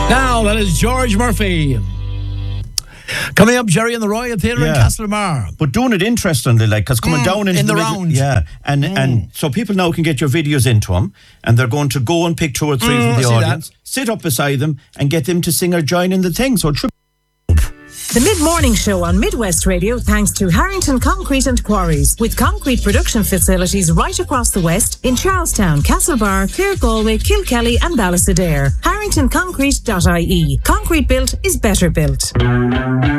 Now, that is George Murphy. Coming up, Jerry and the Royal Theatre in Castlemar. But doing it interestingly, like, because coming down into in the middle, round. Yeah, and so people now can get your videos into them, and they're going to go and pick 2 or 3 from the audience, sit up beside them, and get them to sing or join in the thing. So The Mid-Morning Show on Midwest Radio, thanks to Harrington Concrete and Quarries, with concrete production facilities right across the West in Charlestown, Castlebar, Clare, Galway, Kilkelly and Ballysadare. HarringtonConcrete.ie. Concrete built is better built.